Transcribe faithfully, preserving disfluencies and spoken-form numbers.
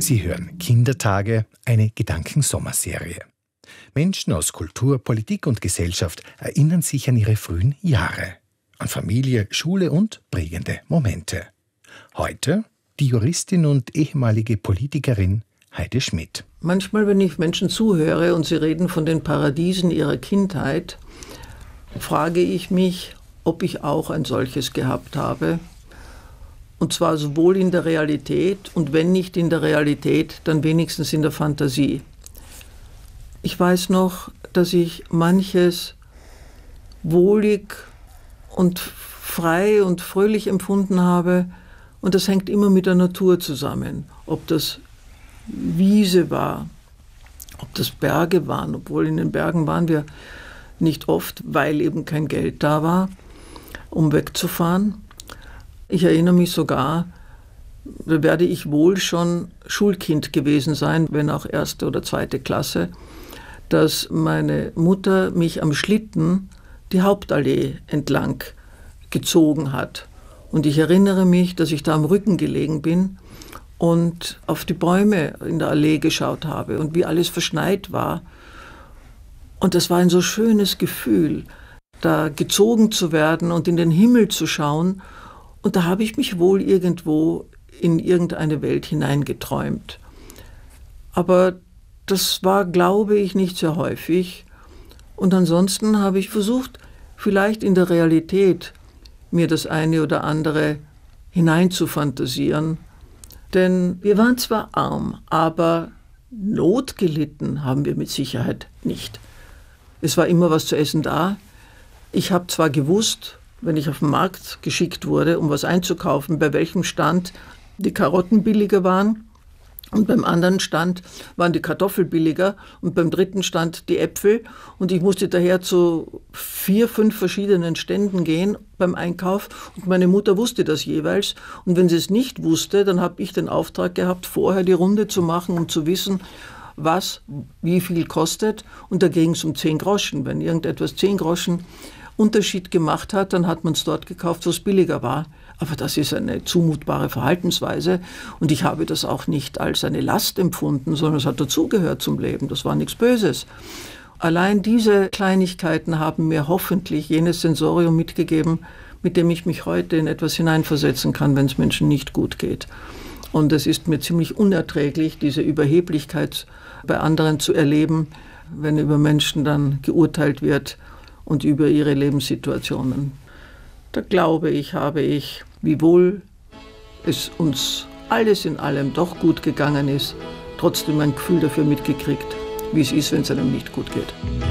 Sie hören Kindertage, eine Gedankensommerserie. Menschen aus Kultur, Politik und Gesellschaft erinnern sich an ihre frühen Jahre, an Familie, Schule und prägende Momente. Heute die Juristin und ehemalige Politikerin Heide Schmidt. Manchmal, wenn ich Menschen zuhöre und sie reden von den Paradiesen ihrer Kindheit, frage ich mich, ob ich auch ein solches gehabt habe. Und zwar sowohl in der Realität und wenn nicht in der Realität, dann wenigstens in der Fantasie. Ich weiß noch, dass ich manches wohlig und frei und fröhlich empfunden habe. Und das hängt immer mit der Natur zusammen. Ob das Wiese war, ob das Berge waren, obwohl in den Bergen waren wir nicht oft, weil eben kein Geld da war, um wegzufahren. Ich erinnere mich sogar, da werde ich wohl schon Schulkind gewesen sein, wenn auch erste oder zweite Klasse, dass meine Mutter mich am Schlitten die Hauptallee entlang gezogen hat. Und ich erinnere mich, dass ich da am Rücken gelegen bin und auf die Bäume in der Allee geschaut habe und wie alles verschneit war. Und das war ein so schönes Gefühl, da gezogen zu werden und in den Himmel zu schauen. Und da habe ich mich wohl irgendwo in irgendeine Welt hineingeträumt. Aber das war, glaube ich, nicht sehr häufig. Und ansonsten habe ich versucht, vielleicht in der Realität mir das eine oder andere hineinzufantasieren. Denn wir waren zwar arm, aber Not gelitten haben wir mit Sicherheit nicht. Es war immer was zu essen da. Ich habe zwar gewusst, wenn ich auf den Markt geschickt wurde, um was einzukaufen, bei welchem Stand die Karotten billiger waren und beim anderen Stand waren die Kartoffeln billiger und beim dritten Stand die Äpfel und ich musste daher zu vier, fünf verschiedenen Ständen gehen beim Einkauf und meine Mutter wusste das jeweils und wenn sie es nicht wusste, dann habe ich den Auftrag gehabt, vorher die Runde zu machen, um zu wissen, was wie viel kostet und da ging es um zehn Groschen. Wenn irgendetwas zehn Groschen Unterschied gemacht hat, dann hat man es dort gekauft, wo es billiger war. Aber das ist eine zumutbare Verhaltensweise und ich habe das auch nicht als eine Last empfunden, sondern es hat dazugehört zum Leben, das war nichts Böses. Allein diese Kleinigkeiten haben mir hoffentlich jenes Sensorium mitgegeben, mit dem ich mich heute in etwas hineinversetzen kann, wenn es Menschen nicht gut geht. Und es ist mir ziemlich unerträglich, diese Überheblichkeit bei anderen zu erleben, wenn über Menschen dann geurteilt wird, und über ihre Lebenssituationen. Da glaube ich, habe ich, wiewohl es uns alles in allem doch gut gegangen ist, trotzdem ein Gefühl dafür mitgekriegt, wie es ist, wenn es einem nicht gut geht.